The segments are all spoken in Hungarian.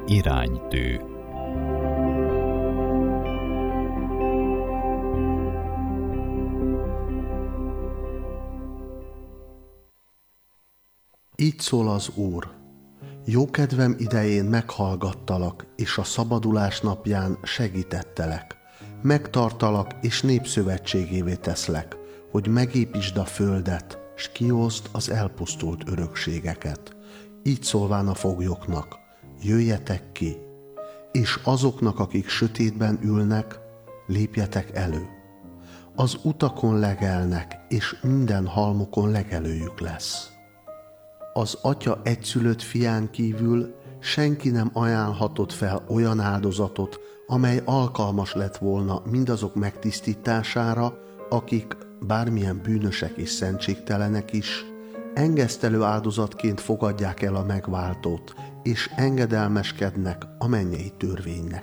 Iránytű. Így szól az Úr: jókedvem idején meghallgattalak, és a szabadulás napján segítettelek. Megtartalak, és népszövetségévé teszlek, hogy megépítsd a földet, s kioszd az elpusztult örökségeket. Így szólván a foglyoknak: jöjjetek ki, és azoknak, akik sötétben ülnek, lépjetek elő. Az utakon legelnek, és minden halmokon legelőjük lesz. Az Atya egyszülött fián kívül senki nem ajánlhatott fel olyan áldozatot, amely alkalmas lett volna mindazok megtisztítására, akik, bármilyen bűnösek és szentségtelenek is, engesztelő áldozatként fogadják el a megváltót, és engedelmeskednek a mennyei törvénynek.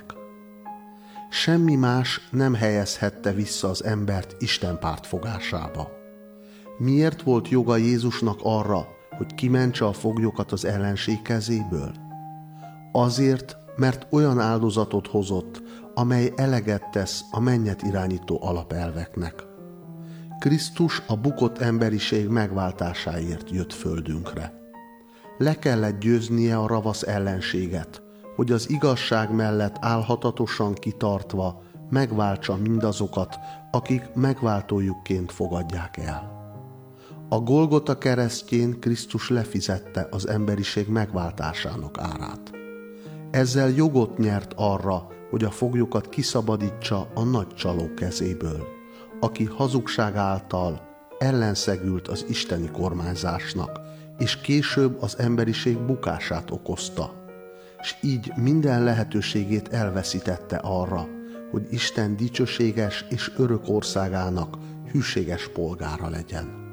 Semmi más nem helyezhette vissza az embert Isten pártfogásába. Miért volt joga Jézusnak arra, hogy kimentse a foglyokat az ellenség kezéből? Azért, mert olyan áldozatot hozott, amely eleget tesz a mennyet irányító alapelveknek. Krisztus a bukott emberiség megváltásáért jött földünkre. Le kellett győznie a ravasz ellenséget, hogy az igazság mellett álhatatosan kitartva megváltsa mindazokat, akik megváltójukként fogadják el. A Golgota keresztjén Krisztus lefizette az emberiség megváltásának árát. Ezzel jogot nyert arra, hogy a foglyokat kiszabadítsa a nagy csaló kezéből, aki hazugság által ellenszegült az isteni kormányzásnak, és később az emberiség bukását okozta, s így minden lehetőségét elveszítette arra, hogy Isten dicsőséges és örök országának hűséges polgára legyen.